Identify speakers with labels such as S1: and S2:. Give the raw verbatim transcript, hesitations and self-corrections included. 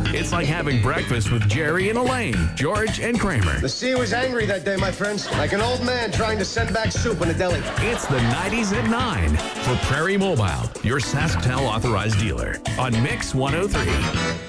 S1: It's like having breakfast with Jerry and Elaine, George and Kramer.
S2: The sea was angry that day, my friends, like an old man trying to send back soup in a deli.
S1: It's the nineties at nine for Prairie Mobile, your SaskTel authorized dealer on Mix one oh three.